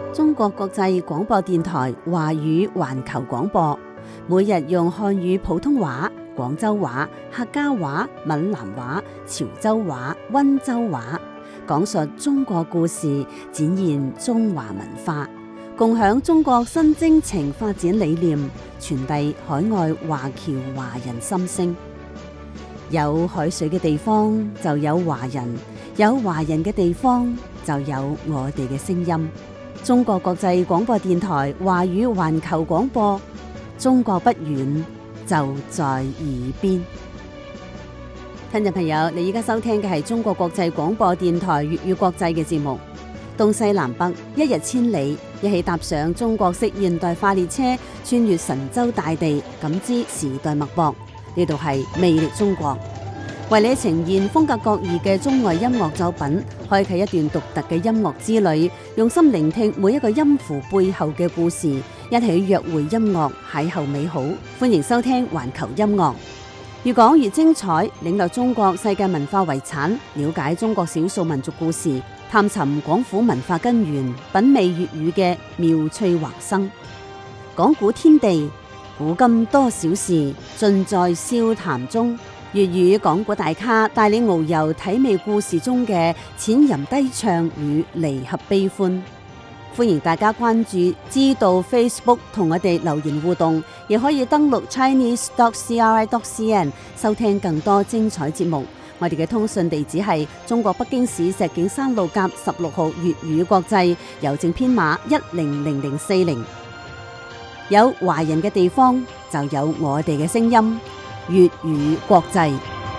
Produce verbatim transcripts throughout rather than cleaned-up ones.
中國國際廣播電台華語環球廣播，每日用漢語普通話、廣州話、客家話、閩南話、潮州話、溫州話，講述中國故事，展現中華文化，共享中國新征程發展理念，傳遞海外華僑華人心聲。有海水嘅地方就有華人，有華人嘅地方就有我哋嘅聲音。中國國際廣播電台華語環球廣播，中國不遠，就在耳邊。聽眾朋友，你依家收聽嘅係中國國際廣播電台粵語國際嘅節目。東西南北，一日千里，一起踏上中國式現代化列車，穿越神州大地，感知時代脈搏。呢度係魅力中國，為你呈現風格各異嘅中外音樂作品，開啟一段獨特嘅音樂之旅，用心聆聽每一個音符背後嘅故事，一起約會音樂，邂逅美好。歡迎收聽環球音樂，越講越精彩，領略中國世界文化遺產，了解中國少數民族故事，探尋廣府文化根源，品味粵語嘅妙趣橫生。講古天地，古今多少事，盡在笑談中。粵語講古大咖帶領遨遊體味故事中嘅淺吟低唱與離合悲歡。歡迎大家關注知道 Facebook 同我哋留言互動，亦可以登錄 chinese dot c r i dot c n 收聽更多精彩節目。我哋嘅通訊地址係中國北京市石景山路甲十六號粵語國際，郵政編碼一零零零四零。有華人嘅地方就有我哋嘅聲音，粵語國際。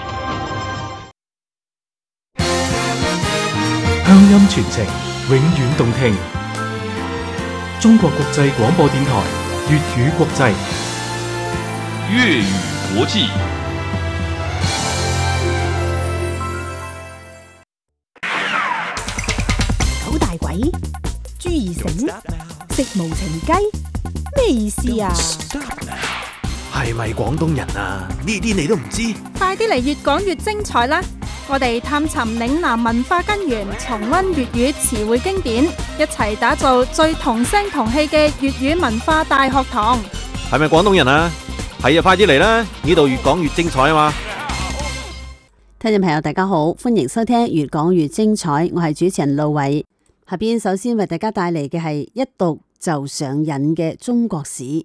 鄉音傳情，永遠動聽。中國國際廣播電台粵語國際， 粵語國際。 九大簋，朱二繩，食無情雞，咩意思啊？ 係咪廣東人啊？呢啲你都唔知？ 快啲嚟越講越精彩啦！我哋探尋嶺南文化根源，重溫粵語詞彙經典，一齊打造最同聲同氣嘅粵語文化大學堂。 係咪廣東人啊？係啊，快啲嚟啦！呢度越講越精彩啊嘛！ 聽眾朋友大家好，歡迎收聽越講越精彩，我係主持人路偉。下邊首先為大家帶嚟嘅係一讀就上癮嘅中國史。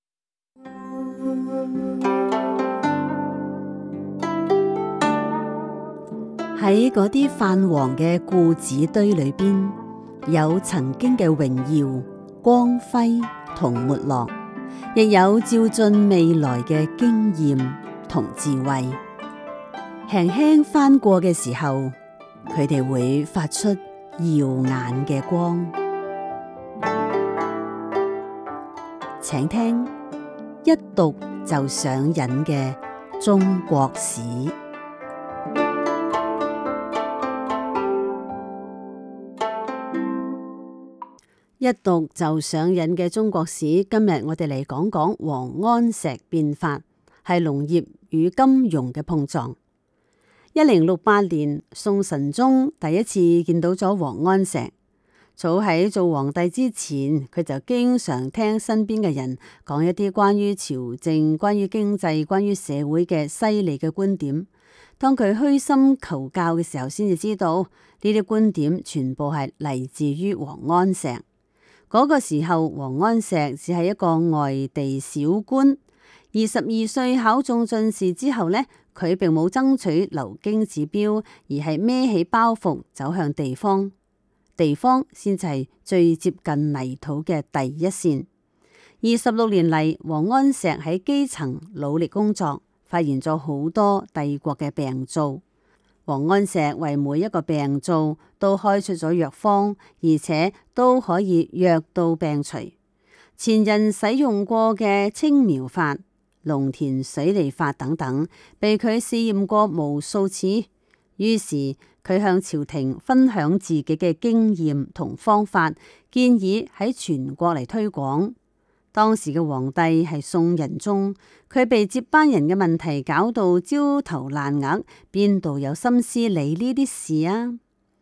喺嗰啲泛黃嘅故紙堆裏邊，有曾經嘅榮耀、光輝同沒落，亦有照進未來嘅經驗同智慧。輕輕翻過嘅時候，佢哋會發出耀眼嘅光。請聽一讀就上癮嘅中國史。一讀就上癮嘅中國史，今日我哋嚟講講王安石變法，係農業與金融嘅碰撞。一零六八年，宋神宗第一次見到咗王安石。早喺做皇帝之前，佢就經常聽身邊嘅人講一啲關於朝政、關於經濟、關於社會嘅犀利嘅觀點。當佢虛心求教嘅時候，先至知道呢啲觀點全部係嚟自於王安石。嗰個時候，王安石只係一個外地小官。二十二歲考中進士之後呢，佢並冇爭取流經指標，而係孭起包袱走向地方。地方先至係最接近泥土嘅第一線。二十六年嚟，王安石喺基層努力工作，發現咗好多帝國嘅病灶。王安石為每一個病灶都開出咗藥方，而且都可以藥到病除。前人使用過嘅青苗法、農田水利法等等，被佢試驗過無數次。於是佢向朝廷分享自己嘅經驗同方法，建議喺全國嚟推廣。當時嘅皇帝係宋仁宗，佢被接班人嘅問題搞到焦頭爛額，邊度有心思理呢啲事啊？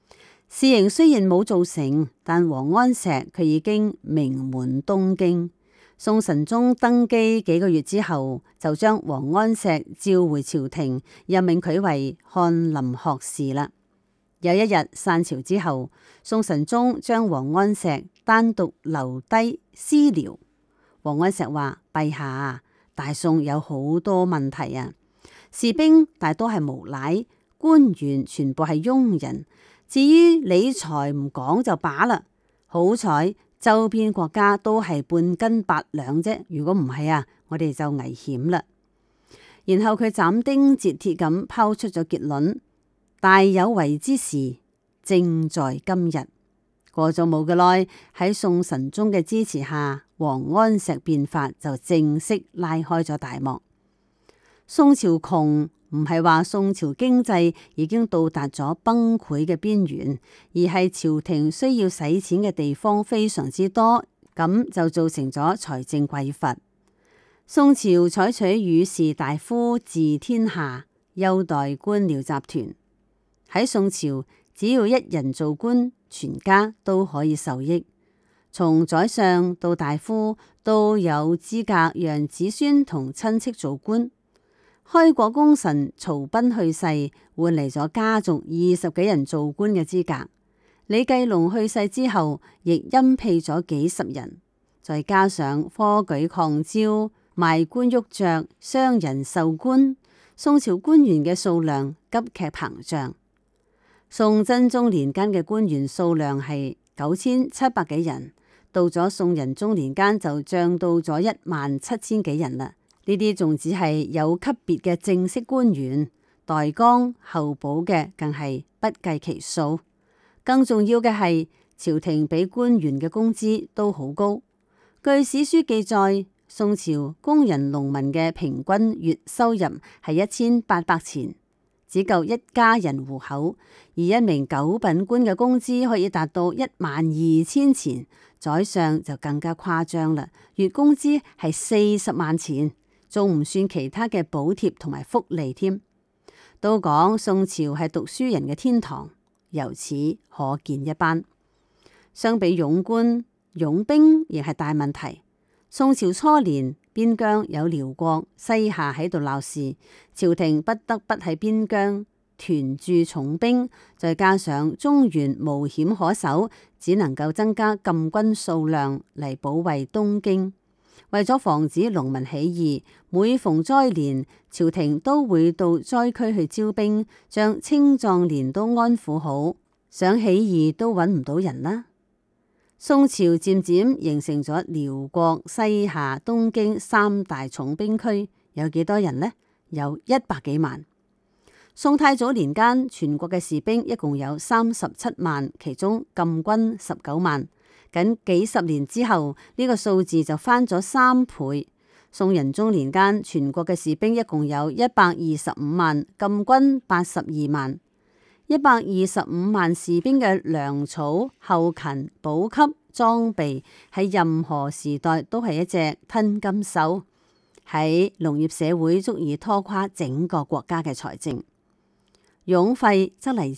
事情雖然冇做成，但王安石佢已經名滿東京。宋神宗登基幾個月之後，就將王安石召回朝廷，任命佢為翰林學士啦。有一日散朝之後，宋神宗將王安石單獨留低私聊。王安石話：陛下，大宋有好多問題啊，士兵大多係無賴，官員全部係庸人。至於理財唔講就罷啦，好彩周邊國家都係半斤八兩啫，如果唔係啊，我哋就危險啦。然後佢斬釘截鐵咁拋出咗結論：大有為之時，正在今日。過咗冇幾耐，喺宋神宗嘅支持下，王安石變法就正式拉開咗大幕。宋朝窮唔係話宋朝經濟已經到達咗崩潰嘅邊緣，而係朝廷需要使錢嘅地方非常之多，咁就造成咗財政匱乏。宋朝採取與士大夫治天下，優待官僚集團。喺宋朝，只要一人做官，全家都可以受益，從宰相到大夫都有資格讓子孫同親戚做官。開國功臣曹彬去世，換嚟咗家族二十幾人做官嘅資格。李繼隆去世之後，亦欽聘咗幾十人。再加上科舉擴招、賣官鬻爵、商人授官，宋朝官員嘅數量急劇膨脹。宋真宗年間嘅官員數量係九千七百幾人，到咗宋仁宗年間就漲到咗一萬七千幾人啦。呢啲仲只係有級別嘅正式官員，代崗候補嘅更係不計其數。更重要嘅係，朝廷俾官員嘅工資都好高。據史書記載，宋朝工人農民嘅平均月收入係一千八百錢，只夠一家人糊口；而一名九品官嘅工資可以達到一萬二千錢，宰相就更加誇張啦，月工資係四十萬錢。仲唔算其他嘅補貼同埋福利添。都講宋朝係讀書人嘅天堂，由此可見一斑。相比勇官，勇兵亦係大問題。宋朝初年，邊疆有遼國、西夏喺度鬧事，朝廷不得不喺邊疆屯駐重兵，再加上中原無險可守，只能夠增加禁軍數量嚟保衛東京。為咗防止農民起義，每逢災年，朝廷都會到災區去招兵，將青壯年都安撫好，想起義都揾唔到人啦。宋朝漸漸形成咗遼國、西夏、東京三大重兵區，有幾多人呢？有一百幾萬。宋太祖年間，全國嘅士兵一共有三十七萬，其中禁軍十九萬。僅幾十年之後，呢個數字就翻咗三倍。宋仁宗年間，全國嘅士兵一共有一百二十五萬，禁軍八十二萬。一百二十五萬士兵嘅糧草、後勤、補給、裝備，喺任何時代都係一隻吞金獸，喺農業社會足以拖垮整個國家嘅財政。冗費則嚟